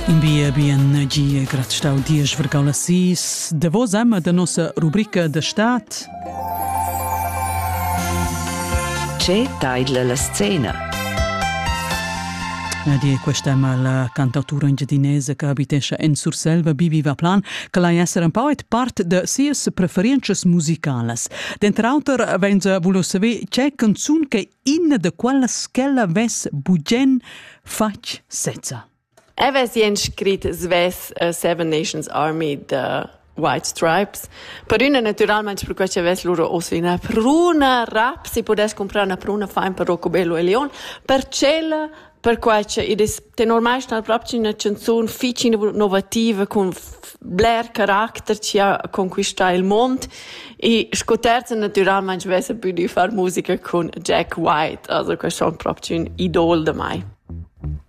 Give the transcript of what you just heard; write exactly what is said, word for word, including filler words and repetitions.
Bia bien G grad stau dies vergaula sis de vos ama da nossa rubrica de stat. C'è taidla la scena. Di questa è la cantautura ingedinese che abitesce in Surselva, Bibi Vaplan, che lei essere un po' parte de sies preferences musicales. D'entre autor venza voler sapere c'è canzun che in de quella schella ves bugen fac sezza. Eves jens scrit sves uh, Seven Nations Army de White Stripes. Per una naturalmente per questo ves loro osi una pruna rap, si potesse comprare una pruna fine per Roccobello e Leon, per cella per questo ed è normale sta proprio una canzone fici innovativa con blair carattere che ha conquistato il mondo e scoterza naturalmente ves più di fare musica con Jack White, also questo è proprio un idol da mai.